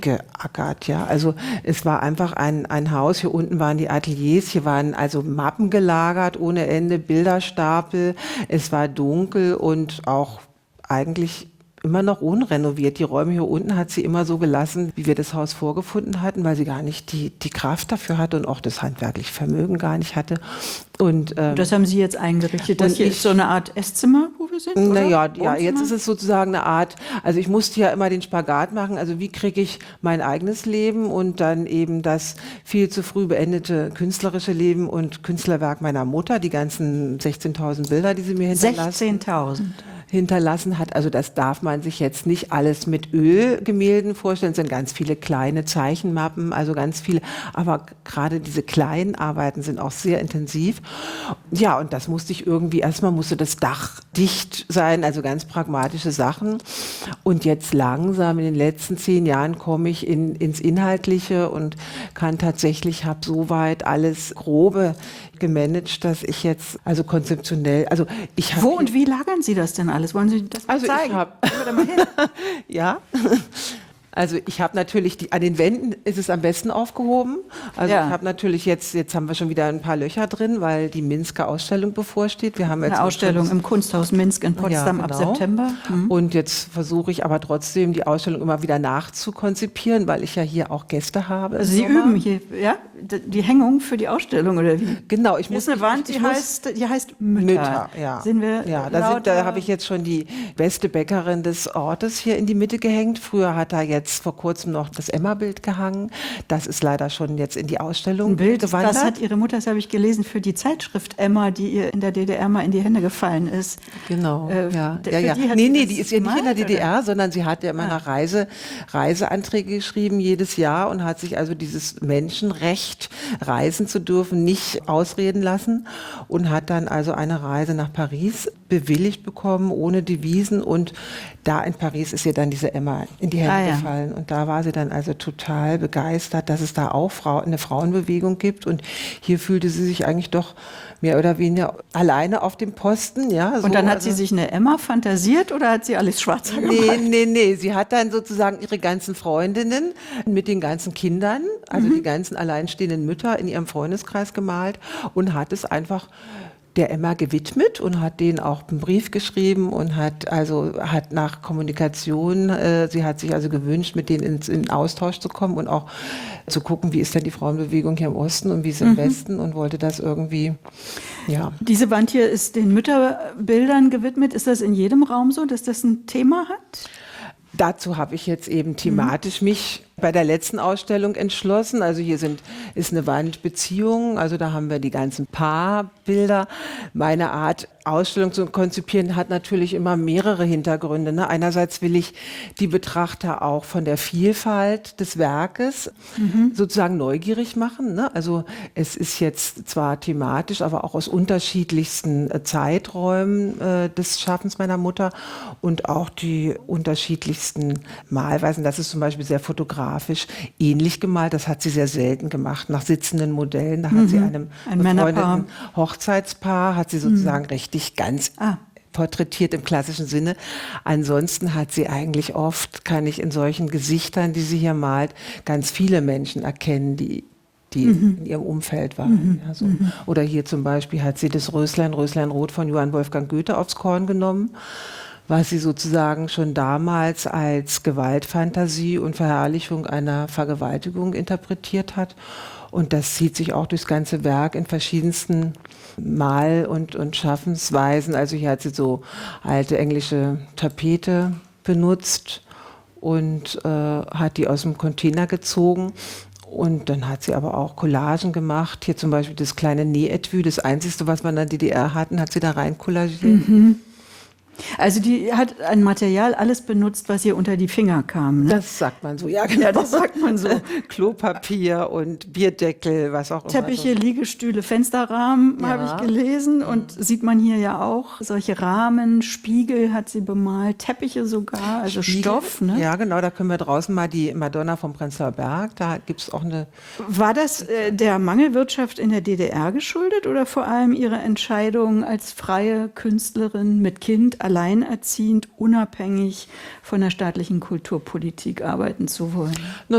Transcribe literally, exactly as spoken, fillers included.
geackert, ja. Also es war einfach ein, ein Haus, hier unten waren die Ateliers, hier waren also Mappen gelagert ohne Ende, Bilderstapel, es war dunkel und auch eigentlich immer noch unrenoviert. Die Räume hier unten hat sie immer so gelassen, wie wir das Haus vorgefunden hatten, weil sie gar nicht die, die Kraft dafür hatte und auch das handwerkliche Vermögen gar nicht hatte. Und ähm, das haben Sie jetzt eingerichtet. Das hier ich, ist so eine Art Esszimmer, wo wir sind, oder? Naja, ja, jetzt ist es sozusagen eine Art, also ich musste ja immer den Spagat machen, also wie kriege ich mein eigenes Leben und dann eben das viel zu früh beendete künstlerische Leben und Künstlerwerk meiner Mutter, die ganzen sechzehntausend Bilder, die sie mir hinterlassen. sechzehntausend hinterlassen hat. Also das darf man sich jetzt nicht alles mit Ölgemälden vorstellen. Es sind ganz viele kleine Zeichenmappen, also ganz viele. Aber gerade diese kleinen Arbeiten sind auch sehr intensiv. Ja, und das musste ich irgendwie, erstmal musste das Dach dicht sein, also ganz pragmatische Sachen. Und jetzt langsam in den letzten zehn Jahren komme ich in, ins Inhaltliche und kann tatsächlich, habe soweit alles Grobe gemanagt, dass ich jetzt, also konzeptionell, also ich habe... Wo und wie lagern Sie das denn alles? Wollen Sie das mal also zeigen? Ich hab, ja, also ich habe natürlich, die, an den Wänden ist es am besten aufgehoben. Also ja. ich habe natürlich jetzt, jetzt haben wir schon wieder ein paar Löcher drin, weil die Minsker Ausstellung bevorsteht. Wir haben jetzt eine Ausstellung im Kunsthaus Minsk in Potsdam ja, genau. ab September. Mhm. Und jetzt versuche ich aber trotzdem, die Ausstellung immer wieder nachzukonzipieren, weil ich ja hier auch Gäste habe. Also Sie üben hier, ja, die Hängung für die Ausstellung, oder wie? Genau. Ich Hier muss, ist eine Wand, ich, die, ich heißt, die heißt Mütter. Mütter, ja. Sehen wir ja, da, sind, da habe ich jetzt schon die beste Bäckerin des Ortes hier in die Mitte gehängt. Früher hat da jetzt vor kurzem noch das Emma-Bild gehangen. Das ist leider schon jetzt in die Ausstellung Ein Bild, gewandert. das hat Ihre Mutter, das habe ich gelesen, für die Zeitschrift Emma, die ihr in der D D R mal in die Hände gefallen ist. Genau, äh, ja. Für ja, ja. Die hat nee, sie nee, das die ist ja nicht in der D D R, oder? sondern sie hat ja immer Ah. nach Reise, Reiseanträge geschrieben jedes Jahr und hat sich also dieses Menschenrecht, reisen zu dürfen, nicht ausreden lassen und hat dann also eine Reise nach Paris bewilligt bekommen, ohne Devisen, und da in Paris ist ihr dann diese Emma in die Hände Ah, ja. gefallen und da war sie dann also total begeistert, dass es da auch Frau, eine Frauenbewegung gibt, und hier fühlte sie sich eigentlich doch mehr oder weniger alleine auf dem Posten. Ja, so, Und dann hat also, sie sich eine Emma fantasiert oder hat sie alles schwarzer Nee, gemacht? nee, nee. Sie hat dann sozusagen ihre ganzen Freundinnen mit den ganzen Kindern, also Mhm. die ganzen alleinstehenden Mütter in ihrem Freundeskreis gemalt und hat es einfach der Emma gewidmet und hat denen auch einen Brief geschrieben und hat also hat nach Kommunikation, äh, sie hat sich also gewünscht, mit denen ins, in Austausch zu kommen und auch zu gucken, wie ist denn die Frauenbewegung hier im Osten und wie ist es im Mhm. Westen, und wollte das irgendwie, ja. Diese Wand hier ist den Mütterbildern gewidmet. Ist das in jedem Raum so, dass das ein Thema hat? Dazu habe ich jetzt eben thematisch mich bei der letzten Ausstellung entschlossen. Also hier sind, ist eine Wand Beziehungen, also da haben wir die ganzen Paarbilder. Meine Art, Ausstellung zu konzipieren, hat natürlich immer mehrere Hintergründe. Ne? Einerseits will ich die Betrachter auch von der Vielfalt des Werkes mhm. sozusagen neugierig machen. Ne? Also es ist jetzt zwar thematisch, aber auch aus unterschiedlichsten äh, Zeiträumen äh, des Schaffens meiner Mutter und auch die unterschiedlichsten Malweisen. Das ist zum Beispiel sehr fotografisch ähnlich gemalt. Das hat sie sehr selten gemacht, nach sitzenden Modellen. Da hat mhm. sie einem Ein Männerpaar. Hochzeitspaar, hat sie sozusagen mhm. richtig ganz ah. porträtiert im klassischen Sinne. Ansonsten hat sie eigentlich oft, kann ich in solchen Gesichtern, die sie hier malt, ganz viele Menschen erkennen, die die mhm. in ihrem Umfeld waren. Mhm. Ja, so. mhm. Oder hier zum Beispiel hat sie das Röslein, Röslein Rot von Johann Wolfgang Goethe aufs Korn genommen, was sie sozusagen schon damals als Gewaltfantasie und Verherrlichung einer Vergewaltigung interpretiert hat. Und das zieht sich auch durchs ganze Werk in verschiedensten Mal- und, und Schaffensweisen. Also hier hat sie so alte englische Tapete benutzt und äh, hat die aus dem Container gezogen. Und dann hat sie aber auch Collagen gemacht. Hier zum Beispiel das kleine Nähetui, das Einzige, was wir in der D D R hatten, hat sie da rein kollagiert. Mhm. Also die hat ein Material alles benutzt, was ihr unter die Finger kam. Ne? Das sagt man so, ja genau. Ja, das sagt man so. Klopapier und Bierdeckel, was auch immer. Teppiche, Liegestühle, Fensterrahmen Ja. habe ich gelesen. Und mhm. sieht man hier ja auch. Solche Rahmen, Spiegel hat sie bemalt, Teppiche sogar, also Spiegel. Stoff. Ne? Ja, genau, da können wir draußen mal die Madonna vom Prenzlauer Berg, da gibt es auch eine... War das äh, der Mangelwirtschaft in der D D R geschuldet oder vor allem ihre Entscheidung als freie Künstlerin mit Kind, alleinerziehend, unabhängig von der staatlichen Kulturpolitik arbeiten zu wollen?